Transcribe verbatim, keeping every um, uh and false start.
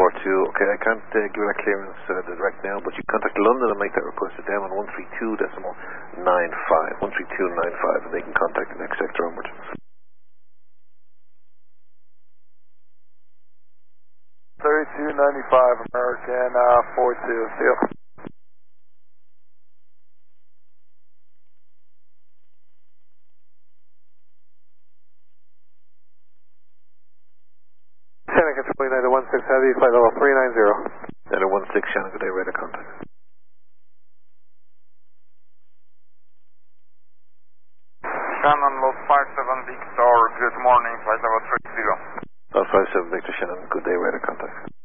four two. Okay, I can't uh, give that clearance uh, direct now, but you contact London and make that request to them on one three two decimal nine five, one three two nine five, and they can contact the next sector onward. thirty-two ninety-five, American uh, four two, see you. Shannon, control United one six Heavy, flight level three nine zero. United one six, Shannon, good day, radar contact. Shannon, load five seven Victor, good morning, flight level three zero. Load five seven Victor, Shannon, good day, radar contact.